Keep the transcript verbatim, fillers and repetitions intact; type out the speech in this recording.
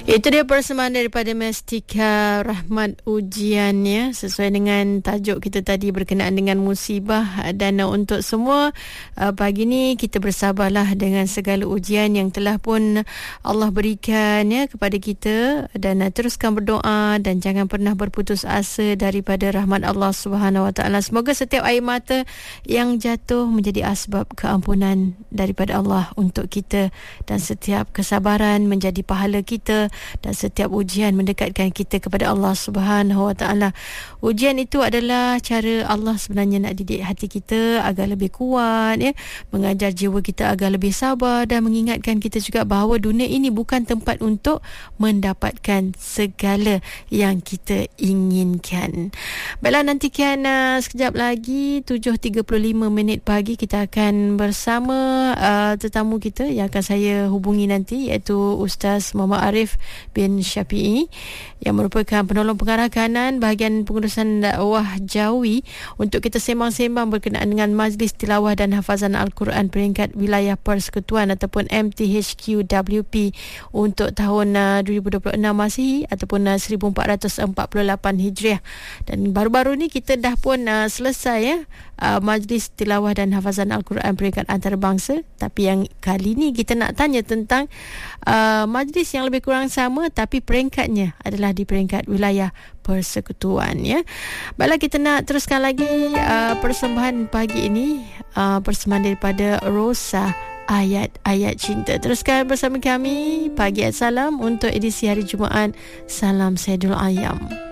Itu dia persembahan daripada Mestika Rahmat Ujian, ya, sesuai dengan tajuk kita tadi berkenaan dengan musibah. Dan uh, untuk semua uh, pagi ni kita bersabarlah dengan segala ujian yang telah pun Allah berikan, ya, kepada kita, dan uh, teruskan berdoa dan jangan pernah berputus asa daripada rahmat Allah Subhanahu Wa Taala. Semoga setiap air mata yang jatuh menjadi asbab keampunan daripada Allah untuk kita, dan setiap kesabaran menjadi pahala kita, dan setiap ujian mendekatkan kita kepada Allah Subhanahu Wa Taala. Ujian itu adalah cara Allah sebenarnya nak didik hati kita agar lebih kuat, ya, mengajar jiwa kita agar lebih sabar, dan mengingatkan kita juga bahawa dunia ini bukan tempat untuk mendapatkan segala yang kita inginkan. Baiklah, nantikan uh, sekejap lagi tujuh tiga puluh lima minit pagi kita akan bersama uh, tetamu kita yang akan saya hubungi nanti, iaitu Ustaz Muhammad Arif bin Syafi'i yang merupakan penolong pengarah kanan bahagian pengurusan dakwah Jawi, untuk kita sembang-sembang berkenaan dengan Majlis Tilawah dan Hafazan Al-Quran peringkat wilayah persekutuan ataupun M T H Q W P untuk tahun uh, dua ribu dua puluh enam Masihi ataupun uh, seribu empat ratus empat puluh lapan Hijriah. Dan baru-baru ni kita dah pun uh, selesai, ya, uh, Majlis Tilawah dan Hafazan Al-Quran peringkat antarabangsa. Tapi yang kali ni kita nak tanya tentang uh, majlis yang lebih kurang sama tapi peringkatnya adalah di peringkat wilayah persekutuan, ya. Baiklah, kita nak teruskan lagi uh, persembahan pagi ini, uh, persembahan daripada Rosa, Ayat-Ayat Cinta. Teruskan bersama kami Pagi Salam untuk edisi hari Jumaat. Salam Saidul Ayam.